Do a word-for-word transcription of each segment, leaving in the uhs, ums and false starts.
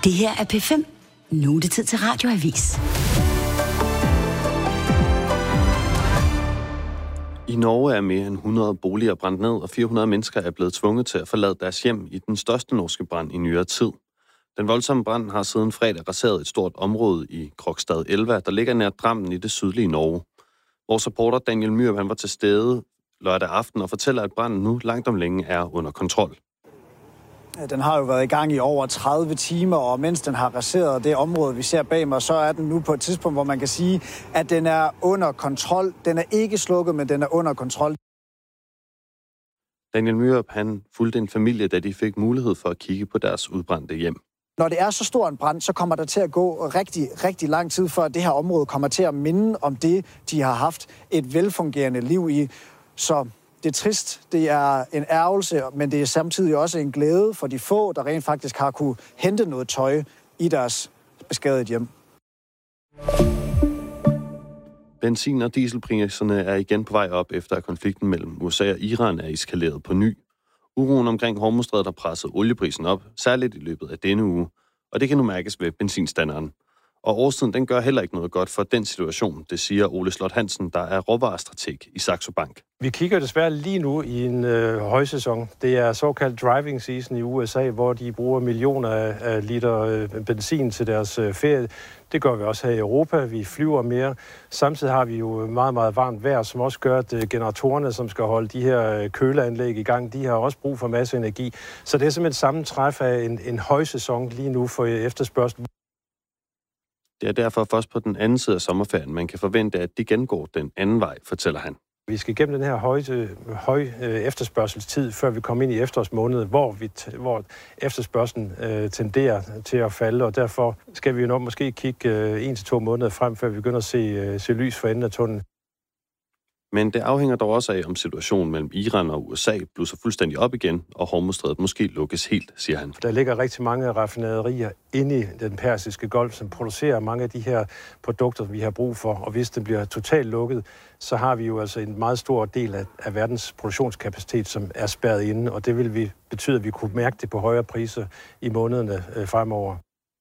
Det her er P fem. Nu er det tid til Radioavis. I Norge er mere end hundrede boliger brændt ned, og fire hundrede mennesker er blevet tvunget til at forlade deres hjem i den største norske brand i nyere tid. Den voldsomme brand har siden fredag raseret et stort område i Krokstad Elva, der ligger nær Drammen i det sydlige Norge. Vores reporter Daniel Myrup, han var til stede lørdag aften og fortæller, at branden nu langt om længe er under kontrol. Den har jo været i gang i over tredive timer, og mens den har raseret det område, vi ser bag mig, så er den nu på et tidspunkt, hvor man kan sige, at den er under kontrol. Den er ikke slukket, men den er under kontrol. Daniel Myrup, han fulgte en familie, da de fik mulighed for at kigge på deres udbrændte hjem. Når det er så stor en brand, så kommer der til at gå rigtig, rigtig lang tid, før det her område kommer til at minde om det, de har haft et velfungerende liv i. Så det er trist, det er en ærgelse, men det er samtidig også en glæde for de få, der rent faktisk har kunne hente noget tøj i deres beskadigede hjem. Benzin- og dieselpriserne er igen på vej op, efter at konflikten mellem U S A og Iran er eskaleret på ny. Uroen omkring Hormuzstrædet har presset olieprisen op, særligt i løbet af denne uge, og det kan nu mærkes ved benzinstanderen. Og årstiden, den gør heller ikke noget godt for den situation, det siger Ole Slot Hansen, der er råvarestrateg i Saxo Bank. Vi kigger desværre lige nu i en øh, højsæson. Det er såkaldt driving season i U S A, hvor de bruger millioner af, af liter øh, benzin til deres øh, ferie. Det gør vi også her i Europa. Vi flyver mere. Samtidig har vi jo meget, meget varmt vejr, som også gør, at øh, generatorerne, som skal holde de her øh, køleanlæg i gang, de har også brug for masse energi. Så det er simpelthen sammentræf af en, en højsæson lige nu for efterspørgsel. Det er derfor først på den anden side af sommerferien, man kan forvente, at det gengår den anden vej, fortæller han. Vi skal igennem den her høje, høje efterspørgselstid, før vi kommer ind i efterårsmåneden, hvor, vi, hvor efterspørgselen øh, tenderer til at falde, og derfor skal vi jo nok måske kigge øh, en til to måneder frem, før vi begynder at se, øh, se lys for enden af tunnelen. Men det afhænger dog også af, om situationen mellem Iran og U S A blusser fuldstændig op igen, og Hormuzstrædet måske lukkes helt, siger han. Der ligger rigtig mange raffinaderier inde i den persiske golf, som producerer mange af de her produkter, vi har brug for. Og hvis det bliver totalt lukket, så har vi jo altså en meget stor del af, af verdens produktionskapacitet, som er spærret inde. Og det vil vi betyde, at vi kunne mærke det på højere priser i månederne øh, fremover.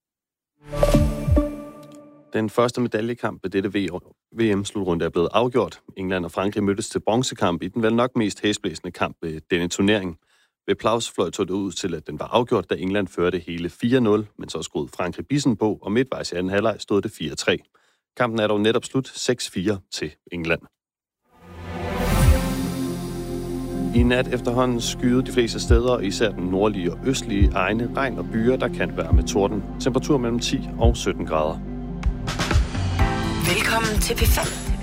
Den første medaljekamp ved dette V M-slutrunde er blevet afgjort. England og Frankrig mødtes til bronzekamp i den vel nok mest hæsblæsende kamp ved denne turnering. Ved Plausfløj tog det ud til, at den var afgjort, da England førte hele fire nul, men så skruede Frankrig bissen på, og midtvejs i anden halvleg stod det fire tre. Kampen er dog netop slut seks fire til England. I nat efterhånden skyede de fleste steder, især den nordlige og østlige egne, regn og byer, der kan være med torden. Temperatur mellem ti og sytten grader. Velkommen til P fem.